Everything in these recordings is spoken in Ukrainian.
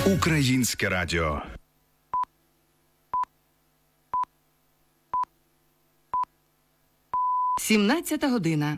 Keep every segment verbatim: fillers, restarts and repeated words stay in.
Українське радіо. сімнадцята година.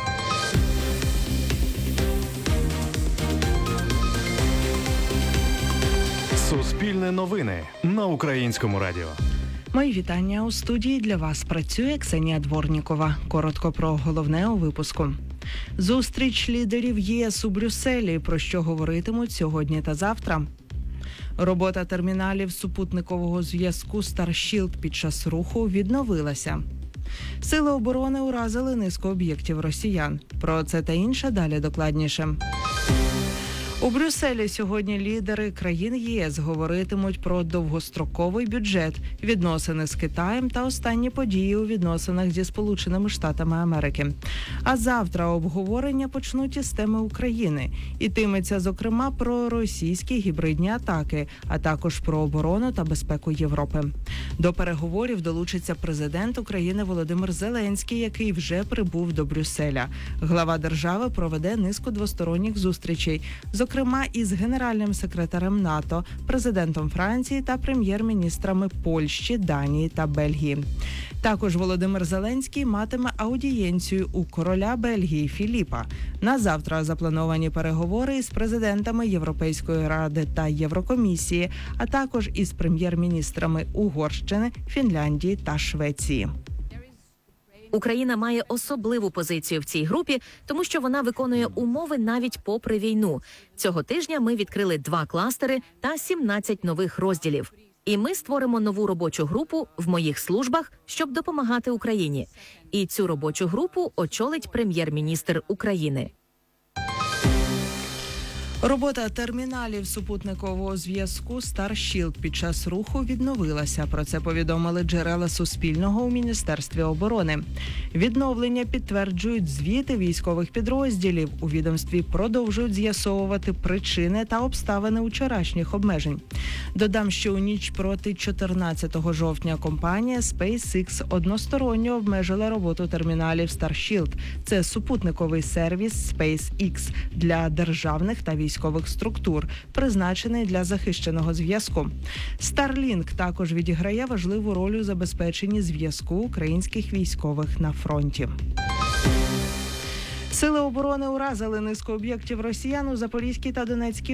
Суспільне новини на Українському радіо. Мої вітання. У студії для вас працює Ксенія Дворнікова. Коротко про головне у випуску. Зустріч лідерів ЄС у Брюсселі, про що говоритимуть сьогодні та завтра. Робота терміналів супутникового зв'язку Starship під час руху відновилася. Сили оборони уразили низку об'єктів росіян. Про це та інше далі докладніше. У Брюсселі сьогодні лідери країн ЄС говоритимуть про довгостроковий бюджет, відносини з Китаєм та останні події у відносинах зі Сполученими Штатами Америки. А завтра обговорення почнуть із теми України. Ітиметься, зокрема, про російські гібридні атаки, а також про оборону та безпеку Європи. До переговорів долучиться президент України Володимир Зеленський, який вже прибув до Брюсселя. Глава держави проведе низку двосторонніх зустрічей, зокрема із генеральним секретарем НАТО, президентом Франції та прем'єр-міністрами Польщі, Данії та Бельгії. Також Володимир Зеленський матиме аудієнцію у короля Бельгії Філіпа. На завтра заплановані переговори із президентами Європейської ради та Єврокомісії, а також із прем'єр-міністрами Угорщини, Фінляндії та Швеції. Україна має особливу позицію в цій групі, тому що вона виконує умови навіть попри війну. Цього тижня ми відкрили два кластери та сімнадцять нових розділів. І ми створимо нову робочу групу в моїх службах, щоб допомагати Україні. І цю робочу групу очолить прем'єр-міністр України. Робота терміналів супутникового зв'язку Starship під час руху відновилася. Про це повідомили джерела Суспільного у Міністерстві оборони. Відновлення підтверджують звіти військових підрозділів. У відомстві продовжують з'ясовувати причини та обставини вчорашніх обмежень. Додам, що у ніч проти чотирнадцятого жовтня компанія SpaceX односторонньо обмежила роботу терміналів Starship. Це супутниковий сервіс SpaceX для державних та військових військових структур, призначений для захищеного зв'язку. Starlink також відіграє важливу роль у забезпеченні зв'язку українських військових на фронті. Сили оборони уразили низку об'єктів росіян у Запорізькій та Донецькій